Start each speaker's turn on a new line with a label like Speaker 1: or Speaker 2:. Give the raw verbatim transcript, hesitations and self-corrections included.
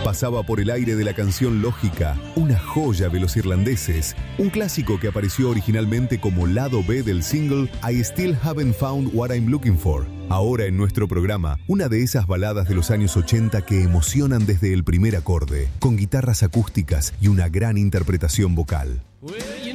Speaker 1: Pasaba por el aire de la canción Lógica, una joya de los irlandeses, un clásico que apareció originalmente como lado B del single I Still Haven't Found What I'm Looking For. Ahora en nuestro programa, una de esas baladas de los años ochenta que emocionan desde el primer acorde, con guitarras acústicas y una gran interpretación vocal.